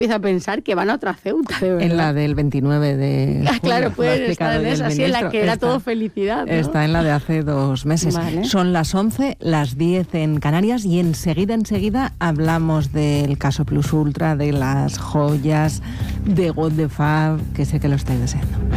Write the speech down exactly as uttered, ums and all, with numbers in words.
empiezo a pensar que van a otra Ceuta, de verdad. En la del veintinueve de julio. Ah, claro, puede estar en esa, sí, en la que era está, todo felicidad, ¿no? Está en la de hace dos meses. Vale. Son las once, las diez en Canarias, y enseguida, enseguida hablamos del caso Plus Ultra, de las joyas, de What the Fab, que sé que lo estáis deseando.